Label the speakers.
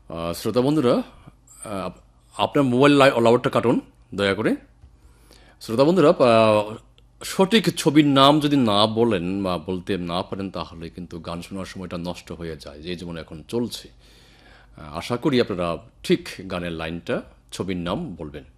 Speaker 1: শ্রোতা বন্ধুরা, আপনার মোবাইল লাউডটা কাটুন দয়া করে। শ্রোতা বন্ধুরা, সঠিক ছবির নাম যদি না বলেন বা বলতে না পারেন তাহলে কিন্তু গান শোনার সময়টা নষ্ট হয়ে যায়, যে যেমন এখন চলছে। আশা করি আপনারা ঠিক গানের লাইনটা, ছবির নাম বলবেন।